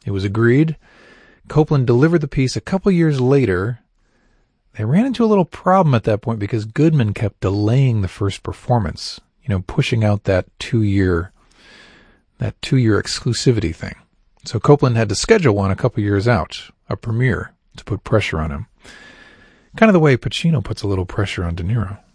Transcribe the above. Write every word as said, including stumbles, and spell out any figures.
It was agreed. Copeland delivered the piece a couple years later. They ran into a little problem at that point because Goodman kept delaying the first performance, you know, pushing out that two-year that two-year exclusivity thing. So Copeland had to schedule one a couple years out, a premiere, to put pressure on him. Kind of the way Pacino puts a little pressure on De Niro.